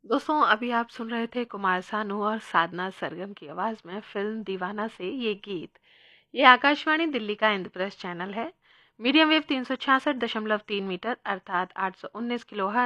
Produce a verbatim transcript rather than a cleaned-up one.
दोस्तों अभी आप सुन रहे थे कुमार सानू और साधना सरगम की आवाज़ में फिल्म दीवाना से ये गीत। ये आकाशवाणी दिल्ली का इंद्रप्रस्थ चैनल है। मीडियम वेव तीन सौ छियासठ दशमलव तीन मीटर अर्थात आठ सौ उन्नीस किलो